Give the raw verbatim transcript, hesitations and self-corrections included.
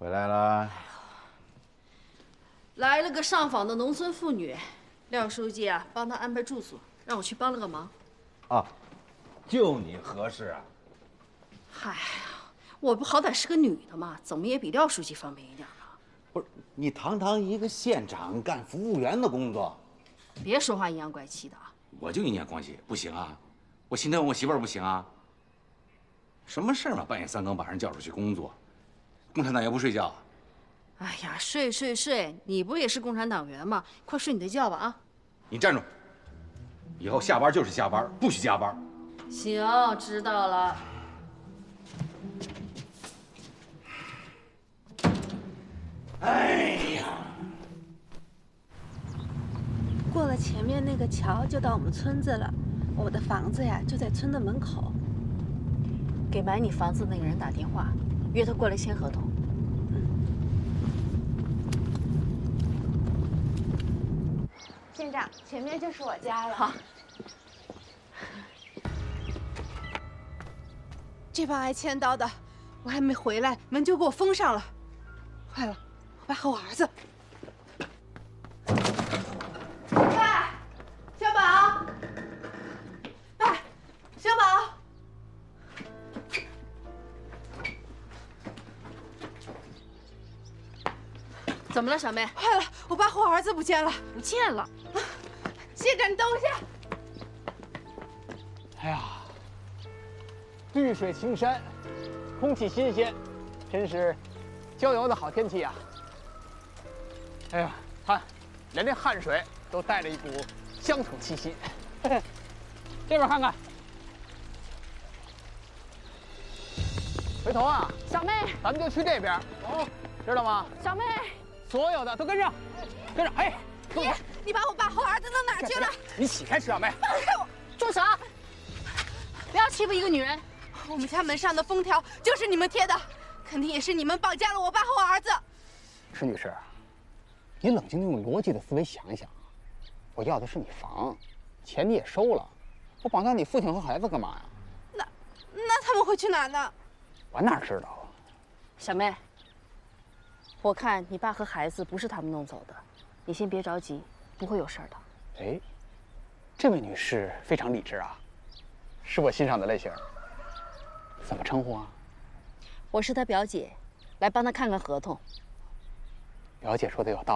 回来了。 来了个上访的农村妇女，廖书记啊，帮她安排住宿，让我去帮了个忙。 啊，就你合适啊？ 嗨呀，我不好歹是个女的嘛，怎么也比廖书记方便一点啊。 不是，你堂堂一个县长干服务员的工作， 别说话阴阳怪气的啊！ 我就阴阳怪气，不行啊！我心疼我媳妇儿不行啊！什么事儿嘛，半夜三更把人叫出去工作，共产党也不睡觉。 哎呀，睡睡睡！你不也是共产党员吗？快睡你的觉吧啊！ 你站住！以后下班就是下班，不许加班。 行，知道了。 哎呀， 过了前面那个桥就到我们村子了。我的房子呀就在村的门口。 给买你房子那个人打电话，约他过来签合同。 县长，前面就是我家了。 好。 这帮挨千刀的，我还没回来，门就给我封上了。坏了，我爸和我儿子。爸，小宝，爸，小宝。 怎么了，小妹？ 坏了，我爸和我儿子不见了， 不见了。 县长，你等我一下。 哎呀，绿水青山，空气新鲜，真是郊游的好天气呀！哎呀，看，连这汗水都带着一股乡土气息。嘿嘿，这边看看，回头啊， 小妹， 咱们就去这边，哦，知道吗？ 小妹， 所有的都跟上，跟上！哎， 你你把我爸和我儿子弄哪儿去了？ 你起开，石小妹！ 放开我！ 住手！不要欺负一个女人。 我们家门上的封条就是你们贴的，肯定也是你们绑架了我爸和我儿子。 石女士，你冷静地用逻辑的思维想一想，我要的是你房，钱你也收了，我绑架你父亲和孩子干嘛呀？ 那那他们会去哪儿呢？ 我哪知道啊？ 小妹，我看你爸和孩子不是他们弄走的，你先别着急，不会有事儿的。 哎，这位女士非常理智啊，是我欣赏的类型。怎么称呼啊？ 我是她表姐，来帮她看看合同。 表姐说的有道理。